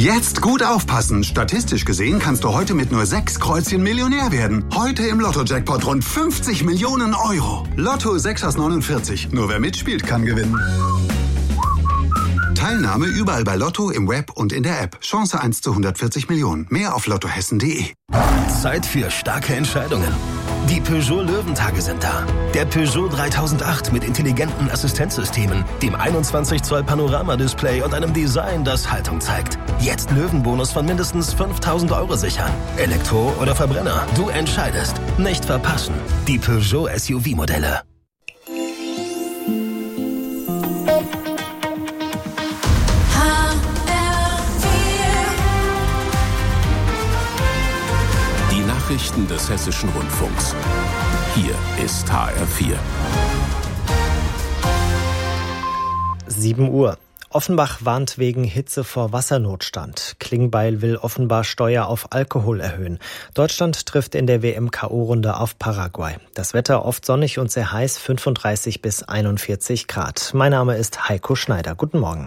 Jetzt gut aufpassen. Statistisch gesehen kannst du heute mit nur 6 Kreuzchen Millionär werden. Heute im Lotto-Jackpot rund 50 Millionen Euro. Lotto 6 aus 49. Nur wer mitspielt, kann gewinnen. Teilnahme überall bei Lotto, im Web und in der App. Chance 1 zu 140 Millionen. Mehr auf lottohessen.de. Zeit für starke Entscheidungen. Die Peugeot Löwentage sind da. Der Peugeot 3008 mit intelligenten Assistenzsystemen, dem 21 Zoll Panoramadisplay und einem Design, das Haltung zeigt. Jetzt Löwenbonus von mindestens 5.000 Euro sichern. Elektro oder Verbrenner, du entscheidest. Nicht verpassen. Die Peugeot SUV-Modelle. Nachrichten des Hessischen Rundfunks. Hier ist HR4. 7 Uhr. Offenbach warnt wegen Hitze vor Wassernotstand. Klingbeil will offenbar Steuer auf Alkohol erhöhen. Deutschland trifft in der WM-KO-Runde auf Paraguay. Das Wetter oft sonnig und sehr heiß, 35 bis 41 Grad. Mein Name ist Heiko Schneider. Guten Morgen.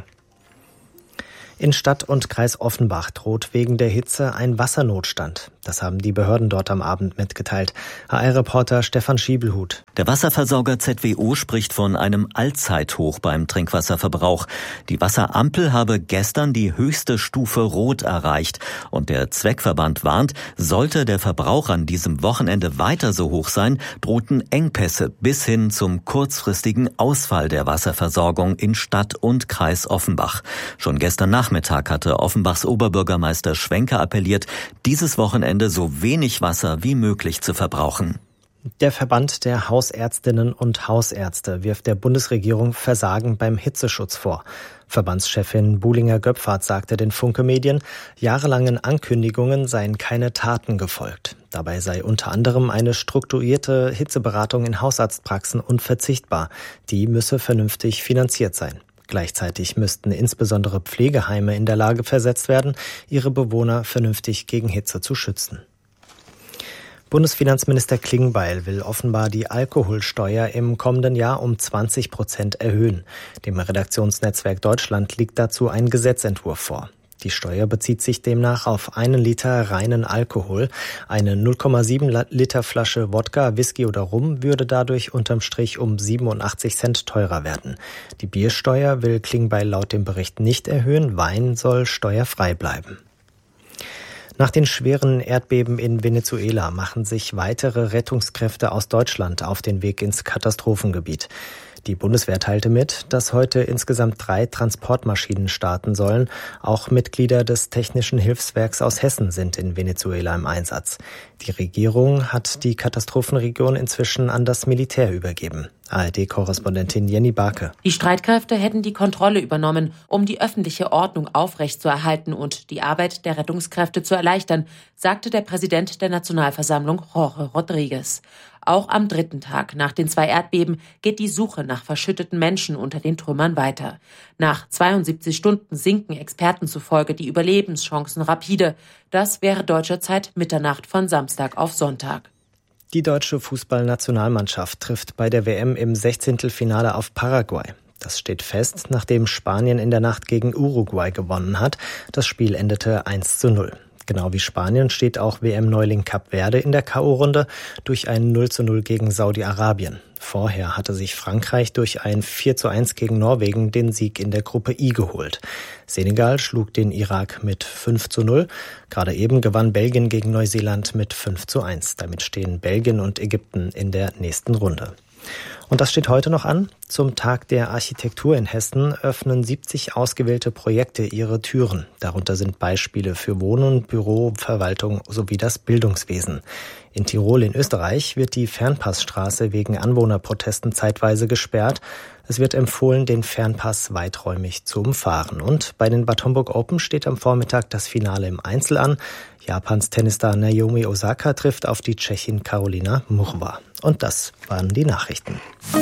In Stadt und Kreis Offenbach droht wegen der Hitze ein Wassernotstand. Das haben die Behörden dort am Abend mitgeteilt. HR-Reporter Stefan Schiebelhut. Der Wasserversorger ZWO spricht von einem Allzeithoch beim Trinkwasserverbrauch. Die Wasserampel habe gestern die höchste Stufe Rot erreicht. Und der Zweckverband warnt, sollte der Verbrauch an diesem Wochenende weiter so hoch sein, drohten Engpässe bis hin zum kurzfristigen Ausfall der Wasserversorgung in Stadt und Kreis Offenbach. Schon gestern Nachmittag hatte Offenbachs Oberbürgermeister Schwenker appelliert, dieses Wochenende so wenig Wasser wie möglich zu verbrauchen. Der Verband der Hausärztinnen und Hausärzte wirft der Bundesregierung Versagen beim Hitzeschutz vor. Verbandschefin Buhlinger-Göpfert sagte den Funke-Medien, jahrelangen Ankündigungen seien keine Taten gefolgt. Dabei sei unter anderem eine strukturierte Hitzeberatung in Hausarztpraxen unverzichtbar. Die müsse vernünftig finanziert sein. Gleichzeitig müssten insbesondere Pflegeheime in der Lage versetzt werden, ihre Bewohner vernünftig gegen Hitze zu schützen. Bundesfinanzminister Klingbeil will offenbar die Alkoholsteuer im kommenden Jahr um 20% erhöhen. Dem Redaktionsnetzwerk Deutschland liegt dazu ein Gesetzentwurf vor. Die Steuer bezieht sich demnach auf 1 Liter reinen Alkohol. Eine 0,7 Liter Flasche Wodka, Whisky oder Rum würde dadurch unterm Strich um 87 Cent teurer werden. Die Biersteuer will Klingbeil laut dem Bericht nicht erhöhen. Wein soll steuerfrei bleiben. Nach den schweren Erdbeben in Venezuela machen sich weitere Rettungskräfte aus Deutschland auf den Weg ins Katastrophengebiet. Die Bundeswehr teilte mit, dass heute insgesamt 3 Transportmaschinen starten sollen. Auch Mitglieder des Technischen Hilfswerks aus Hessen sind in Venezuela im Einsatz. Die Regierung hat die Katastrophenregion inzwischen an das Militär übergeben. ARD-Korrespondentin Jenny Barke. Die Streitkräfte hätten die Kontrolle übernommen, um die öffentliche Ordnung aufrechtzuerhalten und die Arbeit der Rettungskräfte zu erleichtern, sagte der Präsident der Nationalversammlung Jorge Rodriguez. Auch am 3. Tag nach den 2 Erdbeben geht die Suche nach verschütteten Menschen unter den Trümmern weiter. Nach 72 Stunden sinken Experten zufolge die Überlebenschancen rapide. Das wäre deutscher Zeit Mitternacht von Samstag auf Sonntag. Die deutsche Fußballnationalmannschaft trifft bei der WM im 16. Finale auf Paraguay. Das steht fest, nachdem Spanien in der Nacht gegen Uruguay gewonnen hat. Das Spiel endete 1:0. Genau wie Spanien steht auch WM-Neuling Kap Verde in der K.O.-Runde durch ein 0:0 gegen Saudi-Arabien. Vorher hatte sich Frankreich durch ein 4:1 gegen Norwegen den Sieg in der Gruppe I geholt. Senegal schlug den Irak mit 5:0. Gerade eben gewann Belgien gegen Neuseeland mit 5:1. Damit stehen Belgien und Ägypten in der nächsten Runde. Und das steht heute noch an. Zum Tag der Architektur in Hessen öffnen 70 ausgewählte Projekte ihre Türen. Darunter sind Beispiele für Wohnen, Büro, Verwaltung sowie das Bildungswesen. In Tirol in Österreich wird die Fernpassstraße wegen Anwohnerprotesten zeitweise gesperrt. Es wird empfohlen, den Fernpass weiträumig zu umfahren. Und bei den Bad Homburg Open steht am Vormittag das Finale im Einzel an. Japans Tennisstar Naomi Osaka trifft auf die Tschechin Karolina Muchova. Und das waren die Nachrichten.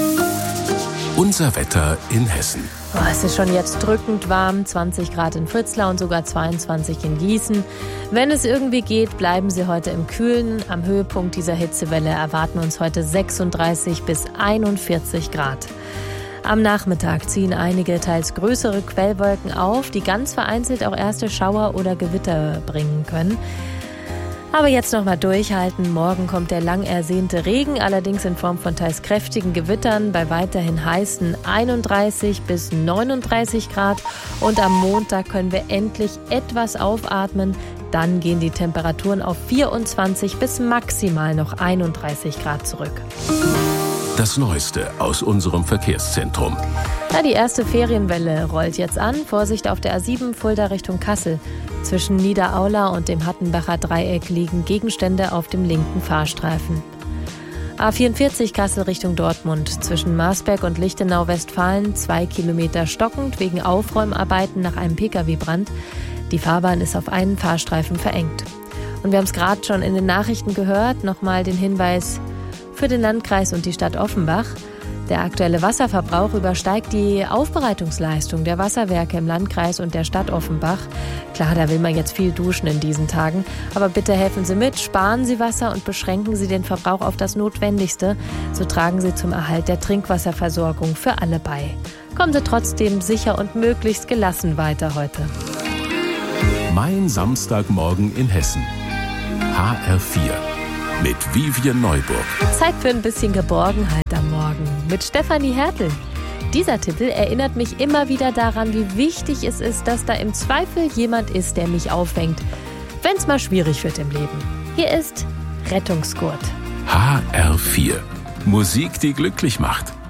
Unser Wetter in Hessen. Es ist schon jetzt drückend warm, 20 Grad in Fritzlar und sogar 22 in Gießen. Wenn es irgendwie geht, bleiben Sie heute im Kühlen. Am Höhepunkt dieser Hitzewelle erwarten uns heute 36 bis 41 Grad. Am Nachmittag ziehen einige teils größere Quellwolken auf, die ganz vereinzelt auch erste Schauer oder Gewitter bringen können. Aber jetzt noch mal durchhalten. Morgen kommt der lang ersehnte Regen, allerdings in Form von teils kräftigen Gewittern bei weiterhin heißen 31 bis 39 Grad. Und am Montag können wir endlich etwas aufatmen. Dann gehen die Temperaturen auf 24 bis maximal noch 31 Grad zurück. Das Neueste aus unserem Verkehrszentrum. Ja, die erste Ferienwelle rollt jetzt an. Vorsicht auf der A7 Fulda Richtung Kassel. Zwischen Niederaula und dem Hattenbacher Dreieck liegen Gegenstände auf dem linken Fahrstreifen. A44 Kassel Richtung Dortmund. Zwischen Marsberg und Lichtenau Westfalen 2 Kilometer stockend wegen Aufräumarbeiten nach einem Pkw-Brand. Die Fahrbahn ist auf einen Fahrstreifen verengt. Und wir haben es gerade schon in den Nachrichten gehört. Nochmal den Hinweis für den Landkreis und die Stadt Offenbach. Der aktuelle Wasserverbrauch übersteigt die Aufbereitungsleistung der Wasserwerke im Landkreis und der Stadt Offenbach. Klar, da will man jetzt viel duschen in diesen Tagen. Aber bitte helfen Sie mit, sparen Sie Wasser und beschränken Sie den Verbrauch auf das Notwendigste. So tragen Sie zum Erhalt der Trinkwasserversorgung für alle bei. Kommen Sie trotzdem sicher und möglichst gelassen weiter heute. Mein Samstagmorgen in Hessen. HR4. Mit Vivian Neuburg. Zeit für ein bisschen Geborgenheit am Morgen mit Stefanie Hertel. Dieser Titel erinnert mich immer wieder daran, wie wichtig es ist, dass da im Zweifel jemand ist, der mich auffängt, wenn es mal schwierig wird im Leben. Hier ist Rettungsgurt. HR4. Musik, die glücklich macht.